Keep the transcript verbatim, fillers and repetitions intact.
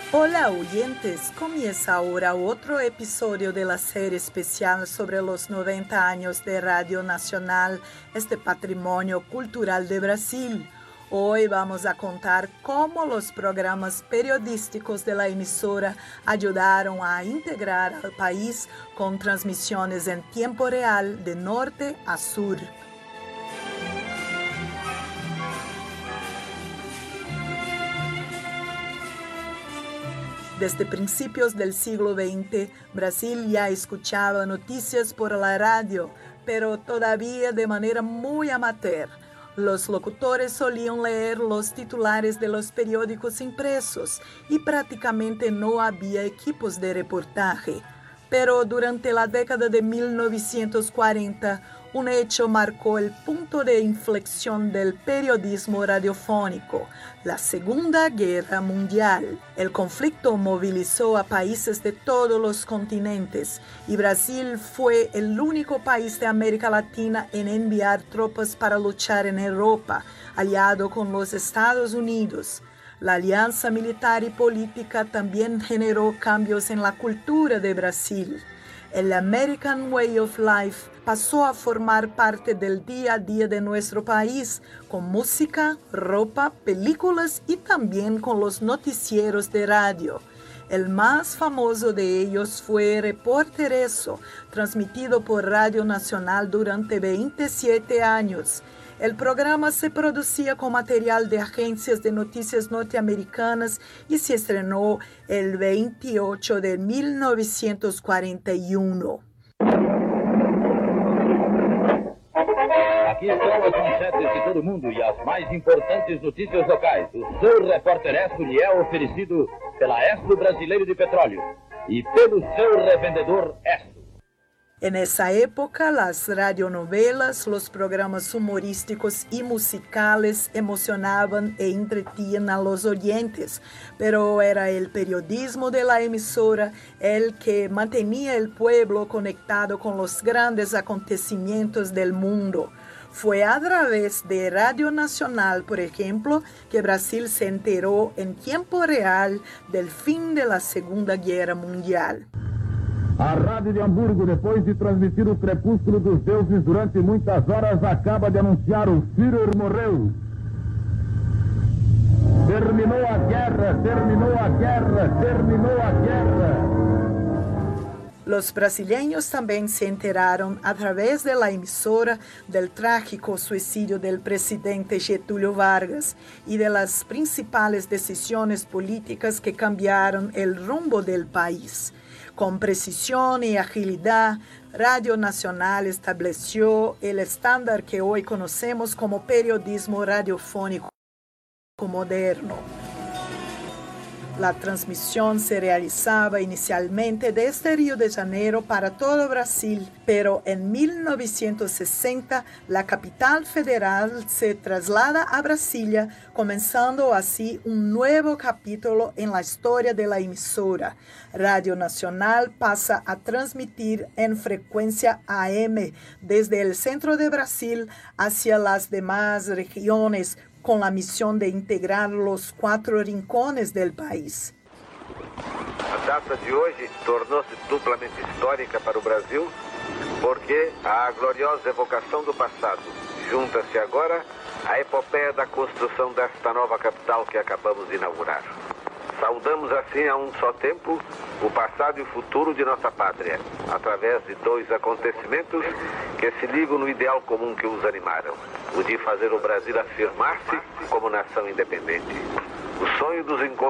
Hola oyentes, comienza ahora otro episodio de la serie especial sobre los noventa años de Radio Nacional, este patrimonio cultural de Brasil. Hoy vamos a contar cómo los programas periodísticos de la emisora ayudaron a integrar al país con transmisiones en tiempo real de norte a sur. Desde principios del siglo veinte, Brasil ya escuchaba noticias por la radio, pero todavía de manera muy amateur. Los locutores solían leer los titulares de los periódicos impresos y prácticamente no había equipos de reportaje. Pero durante la década de mil novecientos cuarenta, un hecho marcó el punto de inflexión del periodismo radiofónico, la Segunda Guerra Mundial. El conflicto movilizó a países de todos los continentes y Brasil fue el único país de América Latina en enviar tropas para luchar en Europa, aliado con los Estados Unidos. La alianza militar y política también generó cambios en la cultura de Brasil. El American Way of Life pasó a formar parte del día a día de nuestro país, con música, ropa, películas y también con los noticieros de radio. El más famoso de ellos fue Reportereso, transmitido por Radio Nacional durante veintisiete años. El programa se producía con material de agencias de noticias norteamericanas y se estrenó el veintiocho de mil novecientos cuarenta y uno. Aqui estão as manchetes de todo mundo e as mais importantes notícias locais. O seu Repórter Expo lhe é oferecido pela Expo Brasileiro de Petróleo e pelo seu revendedor Expo. En esa época, las radionovelas, los programas humorísticos y musicales emocionaban e entretenían a los oyentes, pero era el periodismo de la emisora el que mantenía el pueblo conectado con los grandes acontecimientos del mundo. Fue a través de Radio Nacional, por ejemplo, que Brasil se enteró en tiempo real del fin de la Segunda Guerra Mundial. A Rádio de Hamburgo, depois de transmitir o crepúsculo dos deuses durante muitas horas, acaba de anunciar o Führer morreu. Terminou a guerra, terminou a guerra, terminou a guerra. Los brasileños también se enteraron a través de la emisora del trágico suicidio del presidente Getúlio Vargas y de las principales decisiones políticas que cambiaron el rumbo del país. Con precisión y agilidad, Radio Nacional estableció el estándar que hoy conocemos como periodismo radiofónico moderno. La transmisión se realizaba inicialmente desde Río de Janeiro para todo Brasil, pero en mil novecientos sesenta la capital federal se traslada a Brasilia, comenzando así un nuevo capítulo en la historia de la emisora. Radio Nacional pasa a transmitir en frecuencia A M desde el centro de Brasil hacia las demás regiones, con la misión de integrar los cuatro rincones del país. A data de hoje tornou-se duplamente histórica para o Brasil, porque a gloriosa evocação do passado junta-se agora à epopeia da construção desta nova capital que acabamos de inaugurar. Saudamos assim a um só tempo o passado e o futuro de nossa pátria, através de dois acontecimentos que se ligam no ideal comum que os animaram, o de fazer o Brasil afirmar-se como nação independente. O sonho dos encontros